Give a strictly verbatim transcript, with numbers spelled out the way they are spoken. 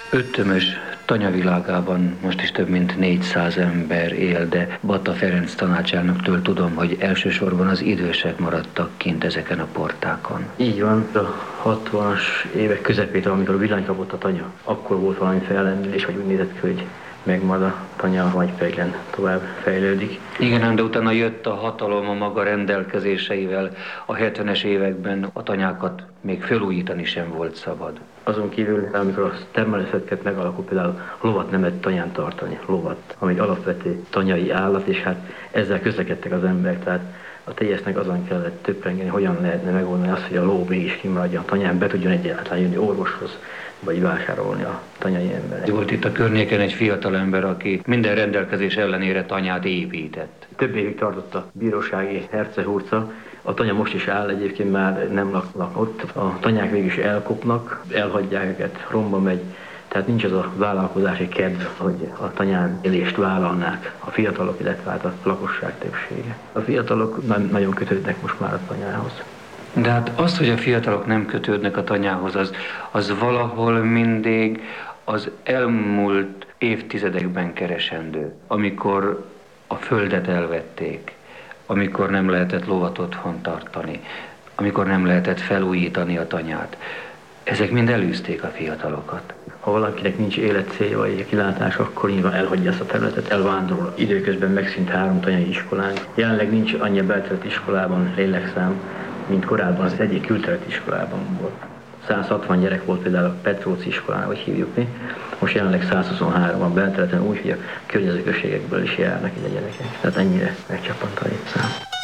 Öttömös tanyavilágában most is több mint négyszáz ember él, de Bata Ferenc tanácselnöktől tudom, hogy elsősorban az idősek maradtak kint ezeken a portákon. Így van, a hatvanas évek közepétől, amikor villanykapott a tanya, akkor volt valami fellendülés, hogy úgy nézett ki, hogy megmarad a tanya, vagy fejlen tovább fejlődik. Igen, de utána jött a hatalom a maga rendelkezéseivel. A hetvenes években a tanyákat még felújítani sem volt szabad. Azon kívül, amikor a termelőszövetkezet megalakult, például lovat nem lehet tanyán tartani, lovat, ami egy alapvető tanyai állat, és hát ezzel közlekedtek az emberek, tehát a té es nek azon kellett töprengeni, hogyan lehetne megoldani azt, hogy a ló mégis kimaradjon a tanyán, be tudjon egyáltalán jönni orvoshoz, vagy vásárolni a tanyai emberek. Volt itt a környéken egy fiatal ember, aki minden rendelkezés ellenére tanyát épített. Több évig tartott a bírósági hercehurca. A tanya most is áll, egyébként már nem laknak ott. A tanyák végül is elkopnak, elhagyják őket, romba megy. Tehát nincs az a vállalkozási kedv, hogy a tanyán élést vállalnák a fiatalok, illetve a lakosság többsége. A fiatalok nem nagyon kötődnek most már a tanyához. De hát az, hogy a fiatalok nem kötődnek a tanyához, az, az valahol mindig az elmúlt évtizedekben keresendő, amikor a földet elvették, amikor nem lehetett lovat otthon tartani, amikor nem lehetett felújítani a tanyát. Ezek mind elűzték a fiatalokat. Ha valakinek nincs életcélja vagy kilátás, akkor nyilván elhagyja ezt a területet, elvándorol. Időközben megszűnt három tanyai iskolánk. Jelenleg nincs annyi belterületi iskolában lélekszám, mint korábban az egyik külterületi iskolában volt. száz hatvan gyerek volt például a Petróci iskolán, ahogy hívjuk mi. Most jelenleg száz huszonhárom a belterületen, úgy, hogy a környező községekből is járnak ide gyerekek. Tehát ennyire megcsapant a létszám.